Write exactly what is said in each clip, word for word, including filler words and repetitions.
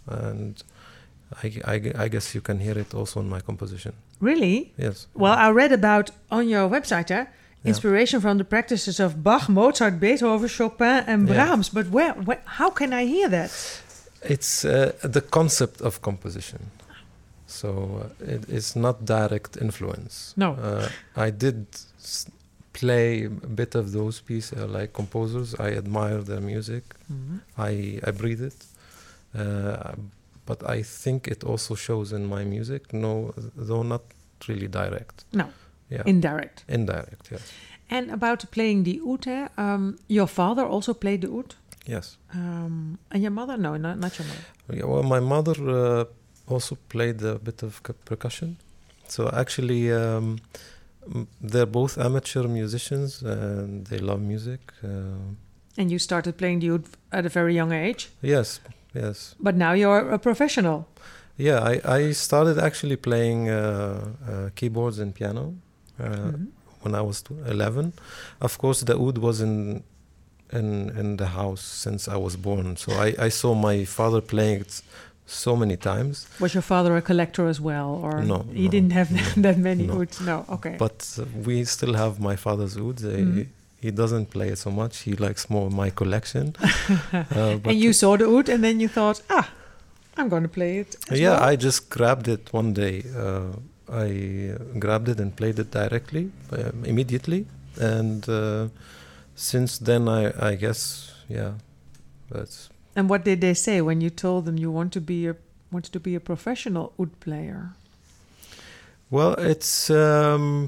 and I, I, I guess you can hear it also in my composition. Really? Yes. Well, I read about on your website, eh? Inspiration yeah. from the practices of Bach, Mozart, Beethoven, Chopin, and Brahms. Yeah. But where, where? How can I hear that? It's uh, the concept of composition. So uh, it, it's not direct influence. No. Uh, I did s- play a bit of those pieces, uh, like composers. I admire their music. Mm-hmm. I, I breathe it. Uh, but I think it also shows in my music, no, though not really direct. No. Yeah. Indirect. Indirect, yes. And about playing the oud, eh? um, your father also played the oud? Yes. Um, and your mother? No, not, not your mother. Yeah, well, my mother uh, also played a bit of percussion. So actually, um, they're both amateur musicians and they love music. Uh, and you started playing the oud at a very young age? Yes, yes. But now you're a professional. Yeah, I, I started actually playing uh, uh, keyboards and piano. Uh, mm-hmm. When I was eleven. Of course, the oud was in, in in the house since I was born. So I, I saw my father playing it so many times. Was your father a collector as well? Or no. He no, didn't have no, that many no. ouds? No, okay. But uh, we still have my father's ouds. Mm-hmm. He, he doesn't play it so much. He likes more my collection. uh, and you saw the oud and then you thought, ah, I'm going to play it as Yeah, well. I just grabbed it one day. Uh, I grabbed it and played it directly, uh, immediately, and uh, since then, I, I guess, yeah, that's. And what did they say when you told them you want to be a wanted to be a professional oud player? Well, it's. Um,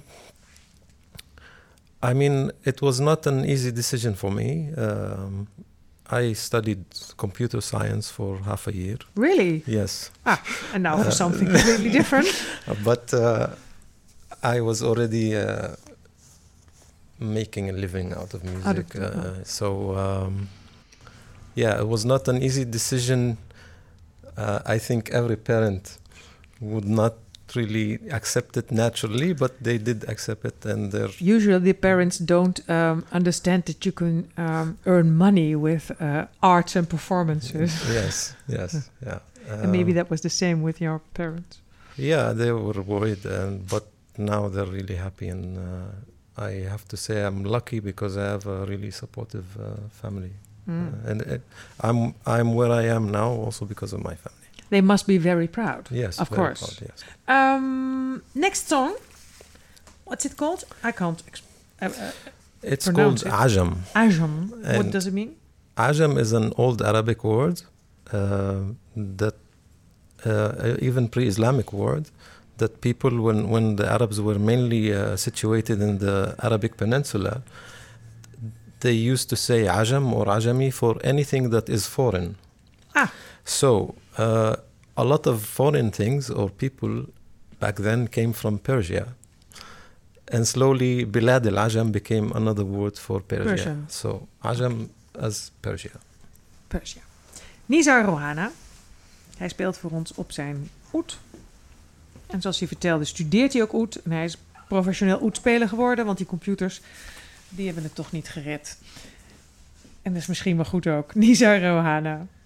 I mean, it was not an easy decision for me. Um, I studied computer science for half a year. Really? Yes. Ah, and now for uh, something completely different. But uh, I was already uh, making a living out of music. Out of, uh, oh. So, um, yeah, it was not an easy decision. Uh, I think every parent would not really accept it naturally, but they did accept it, and they're usually the parents don't um, understand that you can um, earn money with uh, arts and performances. Yes, yes, yeah. Uh, and maybe that was the same with your parents. Yeah, they were worried, and but now they're really happy, and uh, I have to say I'm lucky because I have a really supportive uh, family, mm. uh, and uh, I'm I'm where I am now also because of my family. They must be very proud. Yes, of very course. Proud, yes. Um, next song, what's it called? I can't. Exp- uh, uh, it's called it. Ajam. Ajam. And what does it mean? Ajam is an old Arabic word uh, that uh, even pre-Islamic word that people, when when the Arabs were mainly uh, situated in the Arabic Peninsula, they used to say Ajam or Ajami for anything that is foreign. Ah. So. Uh, a lot of foreign things or people back then came from Persia. And slowly, Bilad al-Ajam became another word for Persia. Persian. So, Ajam as Persia. Persia. Nizar Rohana. Hij speelt voor ons op zijn oud. En zoals hij vertelde, studeert hij ook oud. En hij is professioneel oedspeler geworden, want die computers, die hebben het toch niet gered. En dat is misschien wel goed ook. Nizar Rohana.